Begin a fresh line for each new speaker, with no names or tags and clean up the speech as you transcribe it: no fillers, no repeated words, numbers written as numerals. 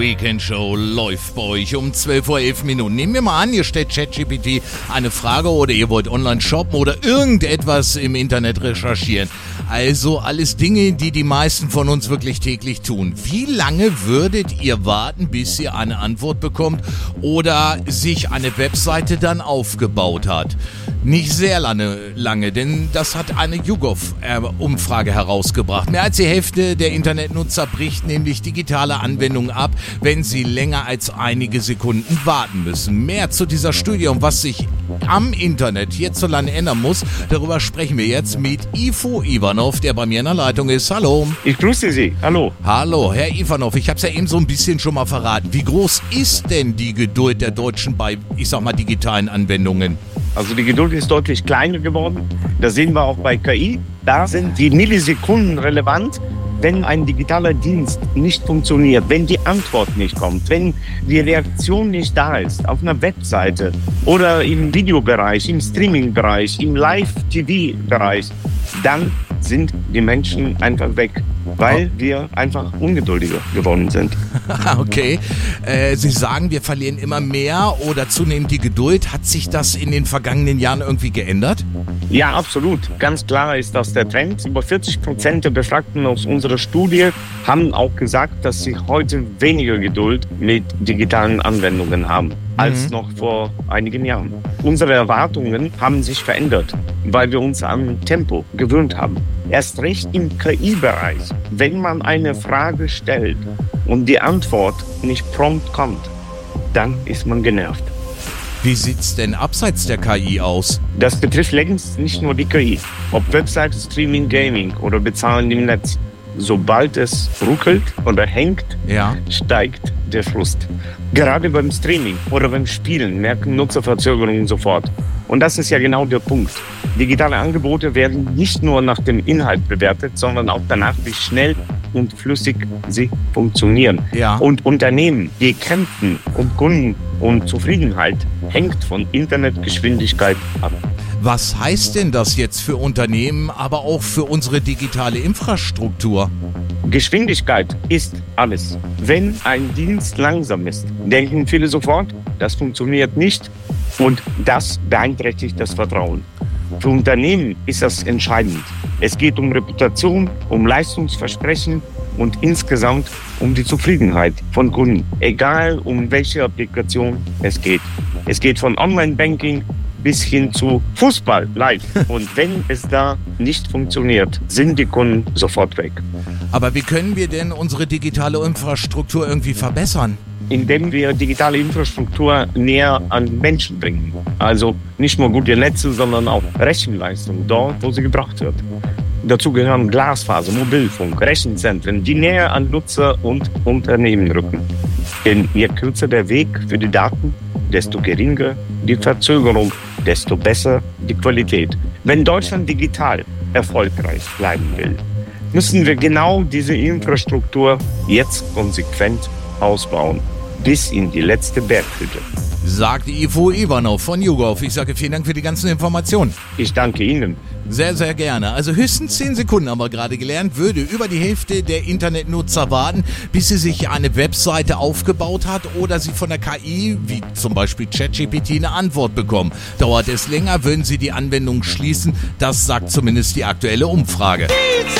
Weekend Show läuft bei euch um 12:11 Uhr. Nehmen wir mal an, ihr stellt ChatGPT eine Frage oder ihr wollt online shoppen oder irgendetwas im Internet recherchieren. Also alles Dinge, die die meisten von uns wirklich täglich tun. Wie lange würdet ihr warten, bis ihr eine Antwort bekommt oder sich eine Webseite dann aufgebaut hat? Nicht sehr lange, denn das hat eine YouGov-Umfrage herausgebracht. Mehr als die Hälfte der Internetnutzer bricht nämlich digitale Anwendungen ab, wenn sie länger als einige Sekunden warten müssen. Mehr zu dieser Studie und was sich am Internet hierzulande ändern muss, darüber sprechen wir jetzt mit Ivo Ivanov, der bei mir in der Leitung ist. Hallo.
Ich grüße Sie. Hallo.
Hallo, Herr Ivanov. Ich habe es ja eben so ein bisschen schon mal verraten. Wie groß ist denn die Geduld der Deutschen bei, ich sag mal, digitalen Anwendungen?
Also die Geduld ist deutlich kleiner geworden. Das sehen wir auch bei KI. Da sind die Millisekunden relevant, wenn ein digitaler Dienst nicht funktioniert, wenn die Antwort nicht kommt, wenn die Reaktion nicht da ist auf einer Webseite oder im Videobereich, im Streaming-Bereich, im Live-TV-Bereich, dann sind die Menschen einfach weg, weil wir einfach ungeduldiger geworden sind.
Okay. Sie sagen, wir verlieren immer mehr oder zunehmend die Geduld. Hat sich das in den vergangenen Jahren irgendwie geändert?
Ja, absolut. Ganz klar ist das der Trend. Über 40% der Befragten aus unserer Studie haben auch gesagt, dass sie heute weniger Geduld mit digitalen Anwendungen haben als noch vor einigen Jahren. Unsere Erwartungen haben sich verändert, weil wir uns an Tempo gewöhnt haben. Erst recht im KI-Bereich. Wenn man eine Frage stellt und die Antwort nicht prompt kommt, dann ist man genervt.
Wie sieht's denn abseits der KI aus?
Das betrifft längst nicht nur die KI. Ob Website, Streaming, Gaming oder Bezahlen im Netz. Sobald es ruckelt oder hängt, steigt der Frust. Gerade beim Streaming oder beim Spielen merken Nutzerverzögerungen sofort. Und das ist ja genau der Punkt. Digitale Angebote werden nicht nur nach dem Inhalt bewertet, sondern auch danach, wie schnell und flüssig sie funktionieren.
Ja.
Und Unternehmen, die kämpfen um Kunden und Zufriedenheit, hängt von Internetgeschwindigkeit ab.
Was heißt denn das jetzt für Unternehmen, aber auch für unsere digitale Infrastruktur?
Geschwindigkeit ist alles. Wenn ein Dienst langsam ist, denken viele sofort, das funktioniert nicht und das beeinträchtigt das Vertrauen. Für Unternehmen ist das entscheidend. Es geht um Reputation, um Leistungsversprechen und insgesamt um die Zufriedenheit von Kunden, egal um welche Applikation es geht. Es geht von Online-Banking bis hin zu Fußball live. Und wenn es da nicht funktioniert, sind die Kunden sofort weg.
Aber wie können wir denn unsere digitale Infrastruktur irgendwie verbessern?
Indem wir digitale Infrastruktur näher an Menschen bringen. Also nicht nur gute Netze, sondern auch Rechenleistung dort, wo sie gebraucht wird. Dazu gehören Glasfaser, Mobilfunk, Rechenzentren, die näher an Nutzer und Unternehmen rücken. Denn je kürzer der Weg für die Daten, desto geringer die Verzögerung, desto besser die Qualität. Wenn Deutschland digital erfolgreich bleiben will, müssen wir genau diese Infrastruktur jetzt konsequent ausbauen, bis in die letzte Berghütte.
Sagt Ivo Ivanov von YouGov. Ich sage vielen Dank für die ganzen Informationen.
Ich danke Ihnen.
Sehr, sehr gerne. Also höchstens 10 Sekunden haben wir gerade gelernt, würde über die Hälfte der Internetnutzer warten, bis sie sich eine Webseite aufgebaut hat oder sie von der KI, wie zum Beispiel ChatGPT, eine Antwort bekommen. Dauert es länger, würden sie die Anwendung schließen. Das sagt zumindest die aktuelle Umfrage.